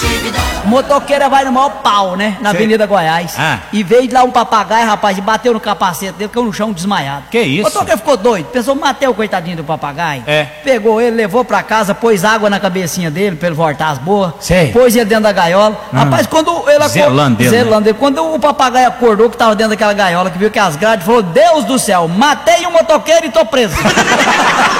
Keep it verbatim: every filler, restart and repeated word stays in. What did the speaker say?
O motoqueiro vai no maior pau, né? Na Sei. Avenida Goiás. Ah. E veio de lá um papagaio, rapaz, e bateu no capacete dele, caiu no chão desmaiado. Que isso? O motoqueiro ficou doido. Pensou, matei o coitadinho do papagaio. É. Pegou ele, levou pra casa, pôs água na cabecinha dele pra ele voltar às boas. Sei. Pôs ele dentro da gaiola. Rapaz, quando ele acordou. Zelando ele, né? Zelando ele. Quando o papagaio acordou, que tava dentro daquela gaiola, que viu que as grades, falou: Deus do céu, matei o motoqueiro e tô preso.